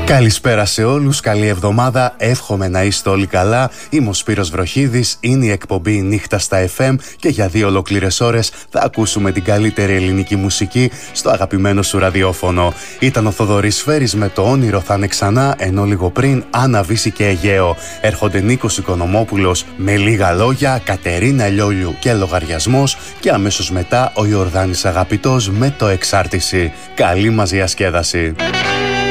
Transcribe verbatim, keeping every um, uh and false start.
Καλησπέρα σε όλους, καλή εβδομάδα, εύχομαι να είστε όλοι καλά. Είμαι ο Σπύρος Βροχίδης, είναι η εκπομπή Νύχτα στα εφ εμ και για δύο ολόκληρες ώρες θα ακούσουμε την καλύτερη ελληνική μουσική στο αγαπημένο σου ραδιόφωνο. Ήταν ο Θοδωρής Φέρης με το όνειρο θα είναι ξανά, ενώ λίγο πριν Άννα Βύση και Αιγαίο. Έρχονται Νίκος Οικονομόπουλος με λίγα λόγια, Κατερίνα Λιόλιου και λογαριασμός και αμέσως μετά ο Ιορδάνης Αγαπητός με το Εξάρτηση. Καλή μας διασκέδαση.